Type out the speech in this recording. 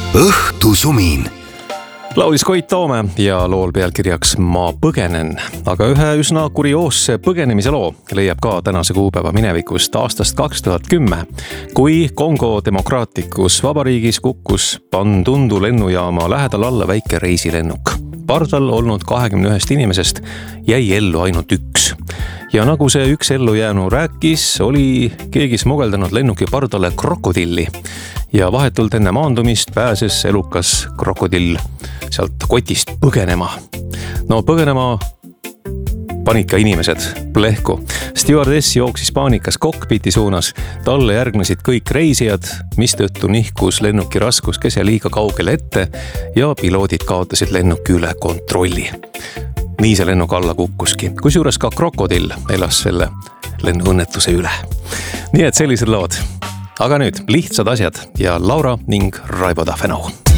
õhtusumin. Laulis Koit Toome ja lool pealkirjaks Ma põgenen. Aga ühe üsna kurioosse põgenemise loo leiab ka tänase kuupäeva minevikust aastast 2010, kui Kongo demokraatlikus vabariigis kukkus Bandundu lennujaama lähedal alla väike reisilennuk. Pardal olnud 21 inimesest jäi ellu ainult üks. Ja nagu see üks ellujäänu rääkis, oli keegi smugeldanud lennuki pardale krokodilli. Ja vahetult enne maandumist pääses elukas krokodill sealt kotist põgenema. No põgenema panid ka inimesed plehku. Stewardess jooksis paanikas kokpiti suunas. Talle järgnesid kõik reisijad, mistõttu nihkus lennuki raskuskese liiga kaugele ette ja piloodid kaotasid lennuki üle kontrolli. Nii see lennuk alla kukkuski, kusjuures ka krokodill elas selle lennuõnnetuse üle. Nii et sellised lood. Aga nüüd lihtsad asjad ja Laura ning Raivo Tafenau.